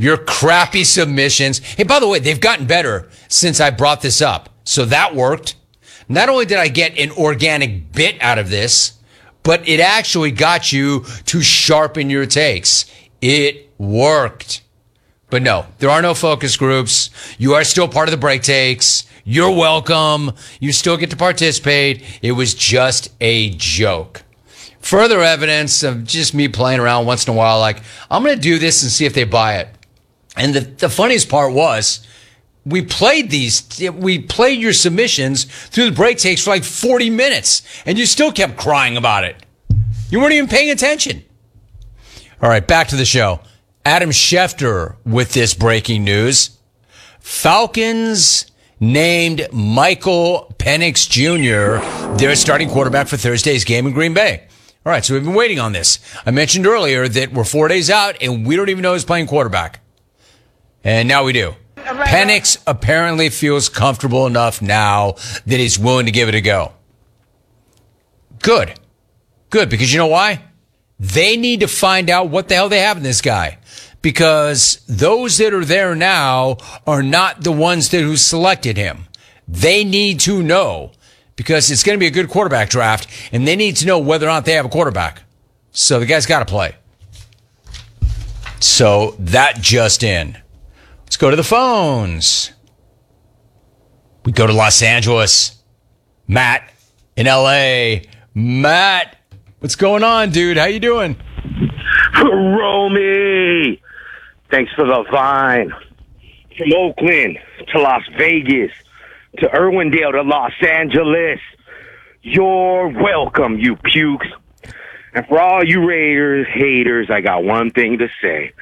Your crappy submissions. Hey, by the way, they've gotten better since I brought this up. So that worked. Not only did I get an organic bit out of this, but it actually got you to sharpen your takes. It worked. But no, there are no focus groups. You are still part of the break takes. You're welcome. You still get to participate. It was just a joke. Further evidence of just me playing around once in a while, like, I'm going to do this and see if they buy it. And the funniest part was, we played your submissions through the break takes for like 40 minutes, and you still kept crying about it. You weren't even paying attention. All right, back to the show. Adam Schefter with this breaking news. Falcons named Michael Penix Jr. their starting quarterback for Thursday's game in Green Bay. All right, so we've been waiting on this. I mentioned earlier that we're 4 days out, and we don't even know who's playing quarterback. And now we do. Penix apparently feels comfortable enough now that he's willing to give it a go. Good. Good, because you know why? They need to find out what the hell they have in this guy. Because those that are there now are not the ones who selected him. They need to know, because it's going to be a good quarterback draft, and they need to know whether or not they have a quarterback. So the guy's got to play. So that just in. Let's go to the phones. We go to Los Angeles. Matt in L.A. Matt, what's going on, dude? How you doing? Romy, thanks for the vine. From Oakland to Las Vegas to Irwindale to Los Angeles, you're welcome, you pukes. And for all you Raiders haters, I got one thing to say.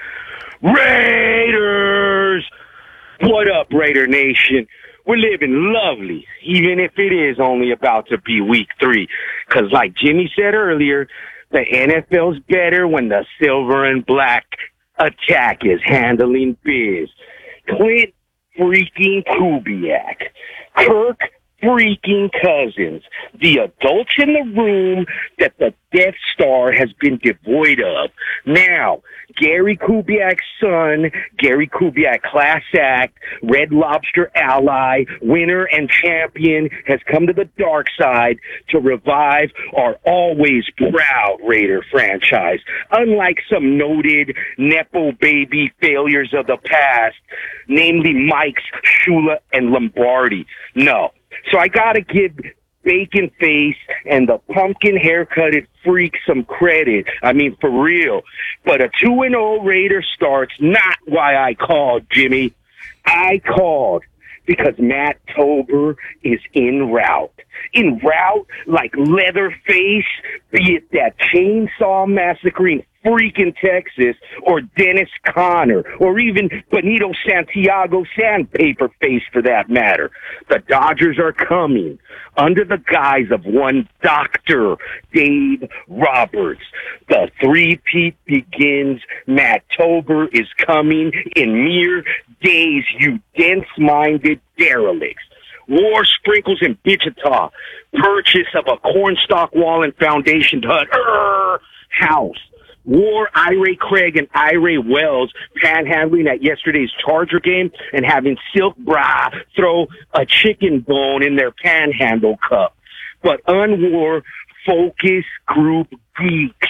Raiders! What up, Raider Nation? We're living lovely, even if it is only about to be week 3. Because like Jimmy said earlier, the NFL's better when the silver and black attack is handling biz. Clint freaking Kubiak, Kirk freaking Cousins, the adults in the room that the Death Star has been devoid of. Now, Gary Kubiak's son, Gary Kubiak class act, Red Lobster ally, winner and champion, has come to the dark side to revive our always proud Raider franchise. Unlike some noted Nepo baby failures of the past, namely Mike's, Shula, and Lombardi. No. So I got to give Bacon Face and the pumpkin haircutted freak some credit. I mean, for real. But a 2-0 Raider start's not why I called, Jimmy. I called because Matt Tober is en route. En route like Leatherface, be it that chainsaw massacring freak in Texas, or Dennis Conner, or even Benito Santiago Sandpaper Face for that matter. The Dodgers are coming under the guise of one Dr. Dave Roberts. The three-peat begins. Matt Tober is coming in mere days, you dense-minded derelicts. War sprinkles in Wichita. Purchase of a cornstalk wall and foundation hut. House. War Ira Craig and Ira Wells panhandling at yesterday's Charger game and having Silk Bra throw a chicken bone in their panhandle cup. But unwar focus group geeks.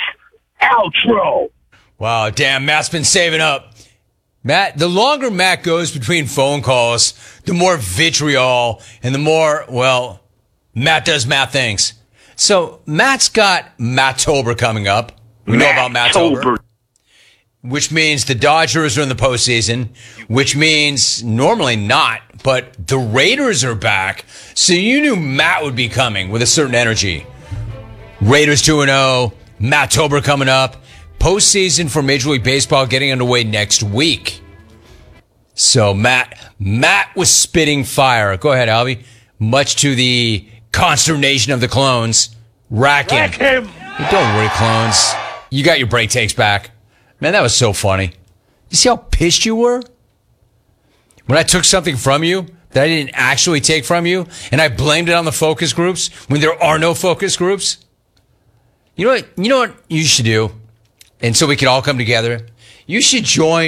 Outro. Wow, damn, Matt's been saving up. Matt, the longer Matt goes between phone calls, the more vitriol and the more, well, Matt does Matt things. So Matt's got Matt-tober coming up. We know about Matt-tober, which means the Dodgers are in the postseason, which means normally not, but the Raiders are back. So you knew Matt would be coming with a certain energy. Raiders 2-0, Matt-tober coming up. Postseason for Major League Baseball getting underway next week. So Matt was spitting fire. Go ahead, Albie. Much to the consternation of the clones. Rack him. Don't worry, clones. You got your break takes back. Man, that was so funny. You see how pissed you were? When I took something from you that I didn't actually take from you, and I blamed it on the focus groups when there are no focus groups? You know what you should do? And so we can all come together? You should join